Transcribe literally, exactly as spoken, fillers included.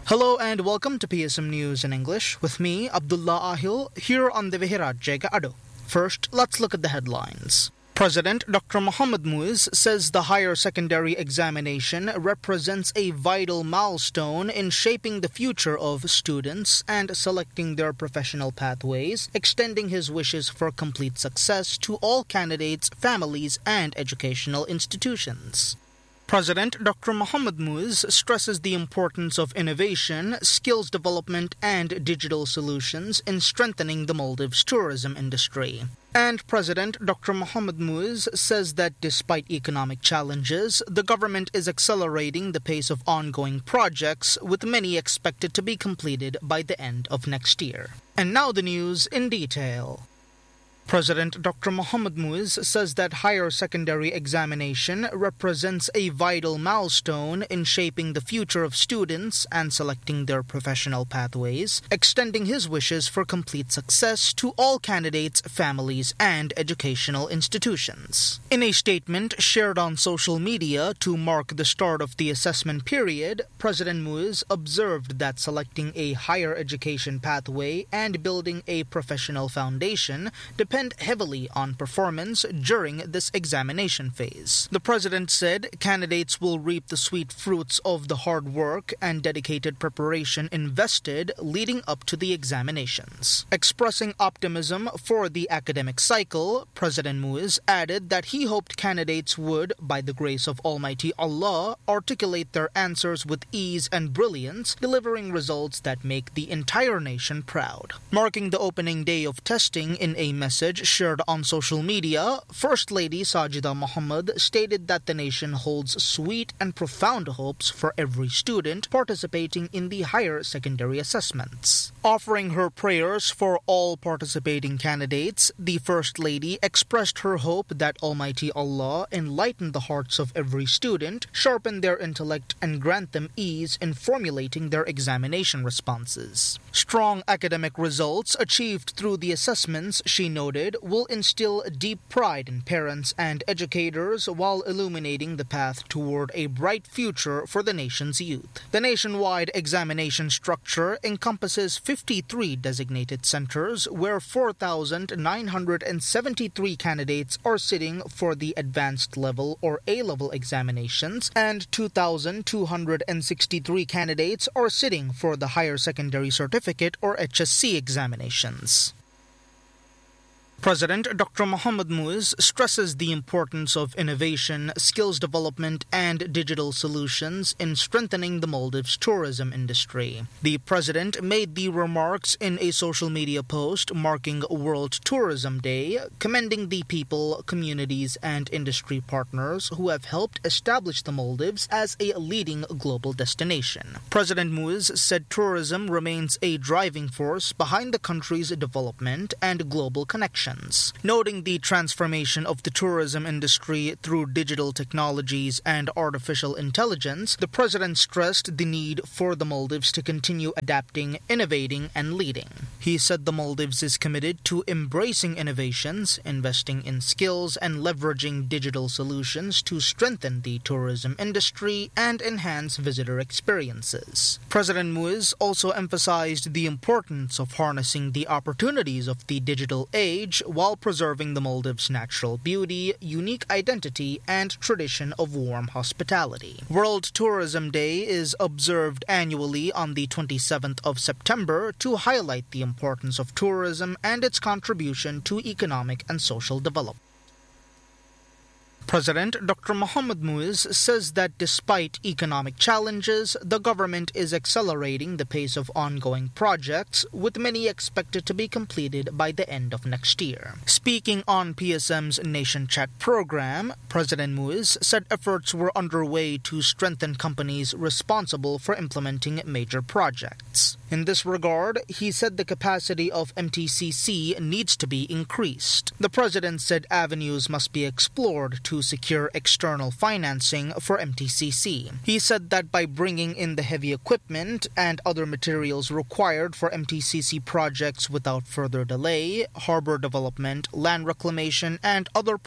Hello and welcome to P S M News in English with me, Abdullah Ahil, here on the Vihiradje Gaado. First, let's look at the headlines. President Doctor Mohammad Muiz says the higher secondary examination represents a vital milestone in shaping the future of students and selecting their professional pathways, extending his wishes for complete success to all candidates, families, and educational institutions. President Doctor Mohammad Muiz stresses the importance of innovation, skills development, and digital solutions in strengthening the Maldives tourism industry. And President Doctor Mohammad Muiz says that despite economic challenges, the government is accelerating the pace of ongoing projects, with many expected to be completed by the end of next year. And now the news in detail. President Doctor Mohammad Muiz says that higher secondary examination represents a vital milestone in shaping the future of students and selecting their professional pathways, extending his wishes for complete success to all candidates, families, and educational institutions. In a statement shared on social media to mark the start of the assessment period, President Muiz observed that selecting a higher education pathway and building a professional foundation depend heavily on performance during this examination phase. The president said candidates will reap the sweet fruits of the hard work and dedicated preparation invested leading up to the examinations. Expressing optimism for the academic cycle, President Muiz added that he hoped candidates would, by the grace of Almighty Allah, articulate their answers with ease and brilliance, delivering results that make the entire nation proud. Marking the opening day of testing in a message shared on social media, First Lady Sajida Muhammad stated that the nation holds sweet and profound hopes for every student participating in the higher secondary assessments. Offering her prayers for all participating candidates, the First Lady expressed her hope that Almighty Allah enlighten the hearts of every student, sharpen their intellect, and grant them ease in formulating their examination responses. Strong academic results achieved through the assessments, she noted, will instill deep pride in parents and educators while illuminating the path toward a bright future for the nation's youth. The nationwide examination structure encompasses fifty-three designated centers where four thousand nine hundred seventy-three candidates are sitting for the advanced level or A-level examinations and two thousand two hundred sixty-three candidates are sitting for the higher secondary certificate or H S C examinations. President Doctor Mohammad Muiz stresses the importance of innovation, skills development, and digital solutions in strengthening the Maldives tourism industry. The president made the remarks in a social media post marking World Tourism Day, commending the people, communities, and industry partners who have helped establish the Maldives as a leading global destination. President Muiz said tourism remains a driving force behind the country's development and global connection. Noting the transformation of the tourism industry through digital technologies and artificial intelligence, the president stressed the need for the Maldives to continue adapting, innovating, and leading. He said the Maldives is committed to embracing innovations, investing in skills, and leveraging digital solutions to strengthen the tourism industry and enhance visitor experiences. President Muiz also emphasized the importance of harnessing the opportunities of the digital age while preserving the Maldives' natural beauty, unique identity, and tradition of warm hospitality. World Tourism Day is observed annually on the twenty-seventh of September to highlight the importance of tourism and its contribution to economic and social development. President Doctor Mohammad Muiz says that despite economic challenges, the government is accelerating the pace of ongoing projects, with many expected to be completed by the end of next year. Speaking on P S M's Nation Chat program, President Muiz said efforts were underway to strengthen companies responsible for implementing major projects. In this regard, he said the capacity of M T C C needs to be increased. The president said avenues must be explored to secure external financing for M T C C. He said that by bringing in the heavy equipment and other materials required for M T C C projects without further delay, harbor development, land reclamation, and other